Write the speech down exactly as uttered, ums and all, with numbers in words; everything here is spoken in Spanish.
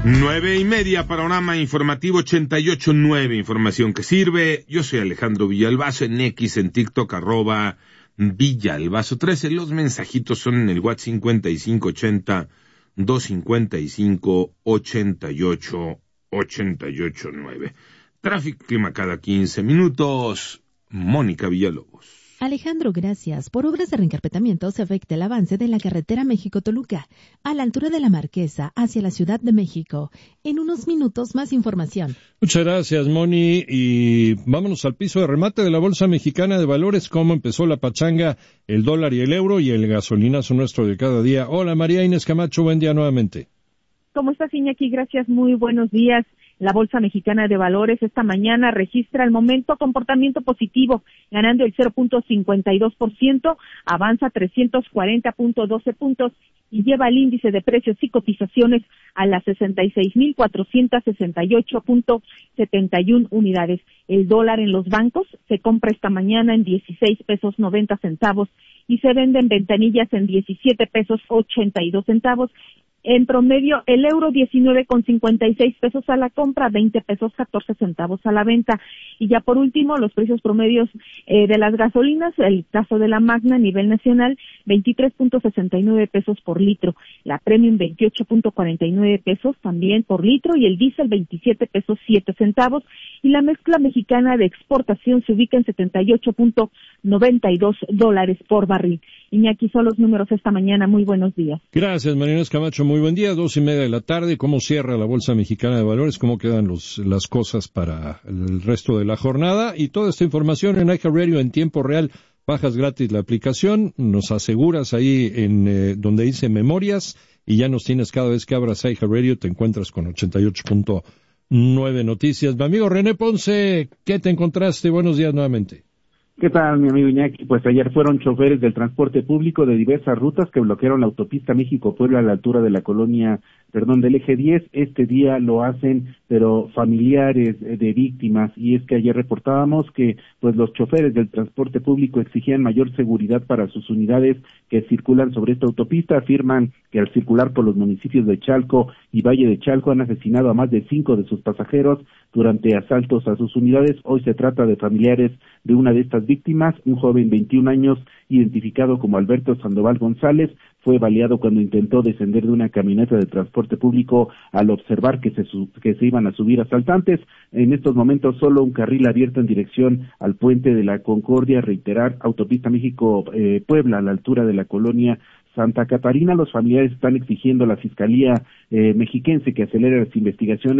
Nueve y media, panorama informativo ochenta y ocho nueve, información que sirve. Yo soy Alejandro Villalbazo, en X, en TikTok, arroba Villalbazo trece. Los mensajitos son en el WhatsApp cincuenta y cinco ochenta, doscientos cincuenta y cinco, ochenta y ocho, ochenta y ocho nueve. Tráfico, clima cada quince minutos. Mónica Villalobos. Alejandro, gracias. Por obras de reencarpetamiento se afecta el avance de la carretera México-Toluca, a la altura de la Marquesa, hacia la Ciudad de México. En unos minutos, más información. Muchas gracias, Moni. Y vámonos al piso de remate de la Bolsa Mexicana de Valores. ¿Cómo empezó la pachanga, el dólar y el euro y el gasolinazo nuestro de cada día? Hola, María Inés Camacho, buen día nuevamente. ¿Cómo estás, Iñaki? Gracias, muy buenos días. La Bolsa Mexicana de Valores esta mañana registra al momento comportamiento positivo, ganando el cero punto cincuenta y dos por ciento, avanza trescientos cuarenta punto doce puntos y lleva el índice de precios y cotizaciones a las sesenta y seis mil cuatrocientos sesenta y ocho punto setenta y uno unidades. El dólar en los bancos se compra esta mañana en dieciséis pesos noventa centavos y se vende en ventanillas en diecisiete pesos ochenta y dos centavos. En promedio, el euro diecinueve con cincuenta y seis pesos a la compra, veinte pesos catorce centavos a la venta. Y ya por último, los precios promedios eh, de las gasolinas, el caso de la Magna a nivel nacional, veintitrés punto sesenta y nueve pesos por litro, la Premium veintiocho punto cuarenta y nueve pesos también por litro y el diésel veintisiete pesos siete centavos y la mezcla mexicana de exportación se ubica en setenta y ocho punto noventa y dos dólares por barril. Iñaki, son los números esta mañana. Muy buenos días. Gracias, María Inés Camacho. Muy buen día. Dos y media de la tarde. ¿Cómo cierra la Bolsa Mexicana de Valores? ¿Cómo quedan los, las cosas para el resto de la jornada? Y toda esta información en iHeartRadio en tiempo real. Bajas gratis la aplicación. Nos aseguras ahí en eh, donde dice Memorias y ya nos tienes cada vez que abras iHeartRadio. Te encuentras con ochenta y ocho punto nueve noticias. Mi amigo René Ponce, ¿qué te encontraste? Buenos días nuevamente. ¿Qué tal, mi amigo Iñaki? Pues ayer fueron choferes del transporte público de diversas rutas que bloquearon la autopista México-Puebla a la altura de la colonia, perdón, del eje diez. Este día lo hacen, pero familiares de víctimas. Y es que ayer reportábamos que, pues, los choferes del transporte público exigían mayor seguridad para sus unidades que circulan sobre esta autopista. Afirman que al circular por los municipios de Chalco y Valle de Chalco han asesinado a más de cinco de sus pasajeros durante asaltos a sus unidades. Hoy se trata de familiares de una de estas víctimas, un joven veintiún años identificado como Alberto Sandoval González, fue baleado cuando intentó descender de una camioneta de transporte público al observar que se, que se iban a subir asaltantes. En estos momentos solo un carril abierto en dirección al puente de la Concordia, reiterar, autopista México-Puebla, eh, a la altura de la colonia Santa Catarina. Los familiares están exigiendo a la Fiscalía eh, mexiquense que acelere las investigaciones